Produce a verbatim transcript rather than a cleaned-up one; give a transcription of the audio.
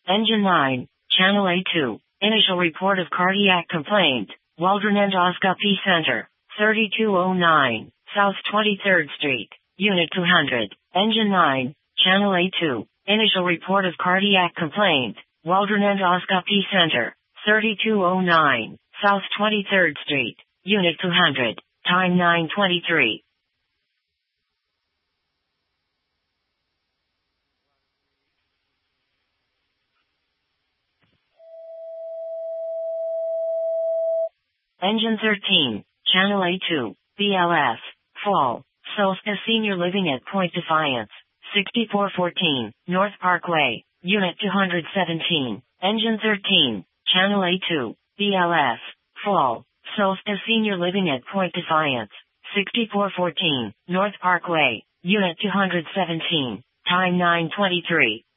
Engine nine, Channel A two. Initial report of cardiac complaint. Waldron Endoscopy Center, thirty-two oh nine, South twenty-third Street, Unit two hundred. Engine nine, Channel A two. Initial report of cardiac complaint. Waldron Endoscopy Center, thirty-two oh nine, South twenty-third Street, Unit two hundred. Time nine twenty-three. Engine thirteen, Channel A two, B L S, Fall, South Senior Living at Point Defiance, sixty-four fourteen, North Parkway, Unit two hundred seventeen. Engine thirteen, Channel A two, B L S, Fall, South Senior Living at Point Defiance, sixty-four fourteen, North Parkway, Unit two hundred seventeen. Time nine twenty-three.